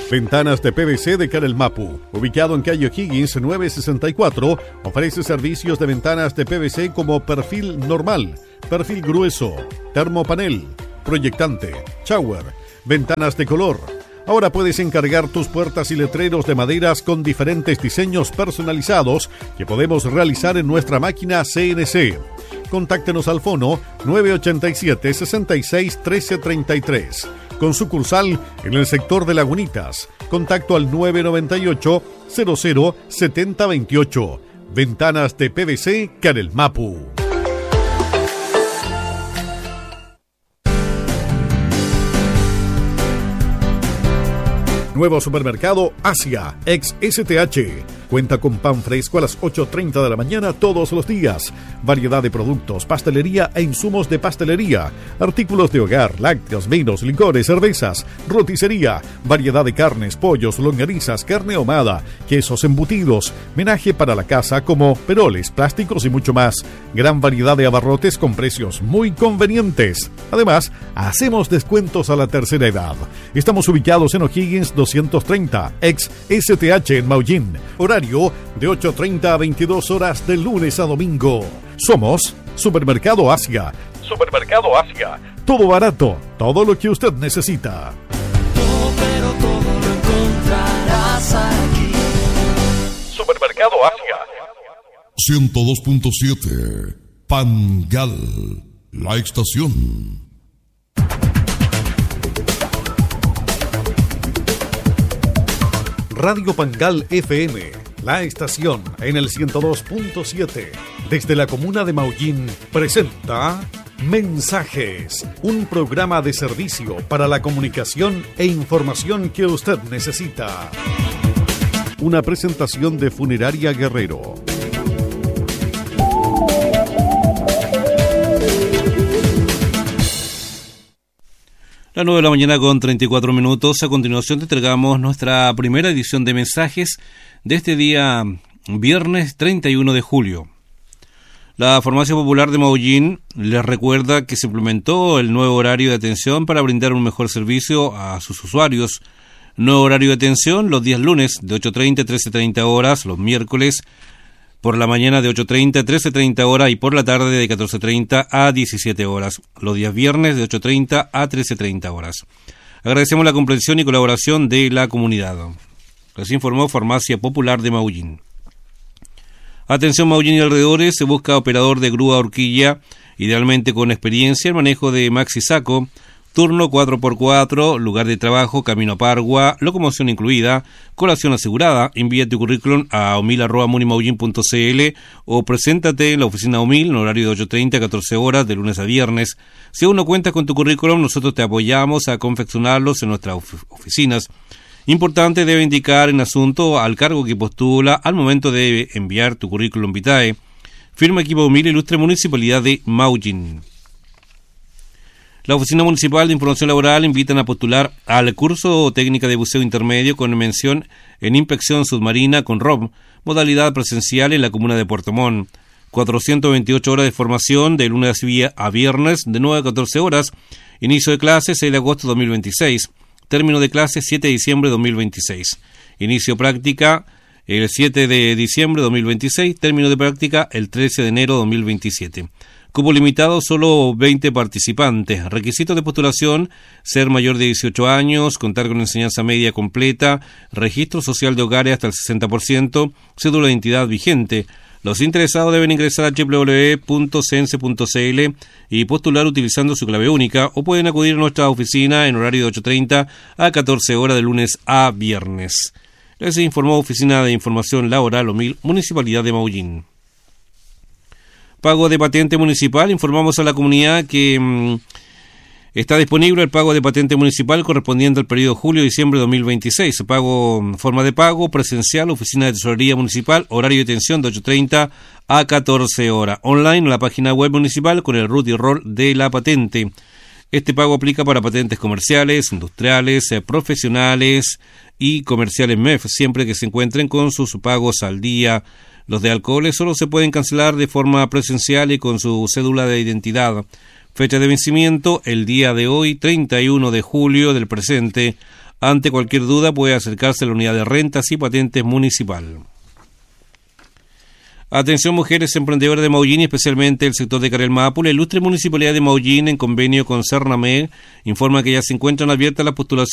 Ventanas de PVC de Karel Mapu, ubicado en calle O'Higgins 964, ofrece servicios de ventanas de PVC como perfil normal, perfil grueso, termopanel, proyectante, shower, ventanas de color. Ahora puedes encargar tus puertas y letreros de maderas con diferentes diseños personalizados que podemos realizar en nuestra máquina CNC. Contáctenos al fono 987 66 1333. Con sucursal en el sector de Lagunitas. Contacto al 998 00 7028. Ventanas de PVC Karel Mapu. Nuevo supermercado Asia, ex STH. Cuenta con pan fresco a las 8:30 de la mañana todos los días. Variedad de productos, pastelería e insumos de pastelería. Artículos de hogar, lácteos, vinos, licores, cervezas, roticería. Variedad de carnes, pollos, longanizas, carne ahumada, quesos embutidos. Menaje para la casa como peroles, plásticos y mucho más. Gran variedad de abarrotes con precios muy convenientes. Además, hacemos descuentos a la tercera edad. Estamos ubicados en O'Higgins 230, ex STH en Maullín. Horario de 8:30 a 22 horas de lunes a domingo. Somos Supermercado Asia. Supermercado Asia. Todo barato, todo lo que usted necesita. Todo, pero todo lo encontrarás aquí. Supermercado Asia. 102.7 Pangal, la estación. Radio Pangal FM, la estación en el 102.7, desde la comuna de Maullín, presenta Mensajes, un programa de servicio para la comunicación e información que usted necesita. Una presentación de Funeraria Guerrero. Las 9 de la mañana con 34 minutos. A continuación te entregamos nuestra primera edición de mensajes de este día viernes 31 de julio. La Farmacia Popular de Maullín les recuerda que se implementó el nuevo horario de atención para brindar un mejor servicio a sus usuarios. Nuevo horario de atención los días lunes de 8:30 a 13:30 horas, los miércoles por la mañana de 8:30 a 13:30 horas y por la tarde de 14:30 a 17 horas. Los días viernes de 8:30 a 13:30 horas. Agradecemos la comprensión y colaboración de la comunidad. Les informó Farmacia Popular de Maullín. Atención Maullín y alrededores, se busca operador de grúa horquilla, idealmente con experiencia en manejo de maxi saco, turno 4x4, lugar de trabajo, camino a Pargua, locomoción incluida, colación asegurada. Envía tu currículum a omil@munimaullin.cl o preséntate en la oficina Omil en horario de 8:30 a 14 horas de lunes a viernes. Si aún no cuentas con tu currículum, nosotros te apoyamos a confeccionarlos en nuestras oficinas. Importante, debe indicar en asunto al cargo que postula al momento de enviar tu currículum vitae. Firma Equipo Omil, Ilustre Municipalidad de Maullín. La Oficina Municipal de Información Laboral invitan a postular al curso técnica de buceo intermedio con mención en inspección submarina con ROB, modalidad presencial en la comuna de Puerto Montt. 428 horas de formación de lunes a viernes de 9 a 14 horas. Inicio de clases 6 de agosto de 2026. Término de clases 7 de diciembre de 2026. Inicio práctica el 7 de diciembre de 2026. Término de práctica el 13 de enero de 2027. Cupo limitado, solo 20 participantes. Requisitos de postulación: ser mayor de 18 años, contar con enseñanza media completa, registro social de hogares hasta el 60%, cédula de identidad vigente. Los interesados deben ingresar a www.cense.cl y postular utilizando su clave única, o pueden acudir a nuestra oficina en horario de 8:30 a 14 horas de lunes a viernes. Les informó Oficina de Información Laboral Omil, Municipalidad de Maullín. Pago de patente municipal. Informamos a la comunidad que está disponible el pago de patente municipal correspondiente al periodo julio-diciembre de 2026. Forma de pago presencial, oficina de tesorería municipal, horario de atención de 8:30 a 14 horas. Online en la página web municipal con el RUT y ROL de la patente. Este pago aplica para patentes comerciales, industriales, profesionales y comerciales MEF, siempre que se encuentren con sus pagos al día. Los de alcoholes solo se pueden cancelar de forma presencial y con su cédula de identidad. Fecha de vencimiento: el día de hoy, 31 de julio del presente, Ante cualquier duda puede acercarse a la unidad de rentas y patentes municipal. Atención mujeres emprendedoras de Maullín y especialmente el sector de Carel Mapu. La ilustre Municipalidad de Maullín, en convenio con Cernameg, informa que ya se encuentran abiertas las postulaciones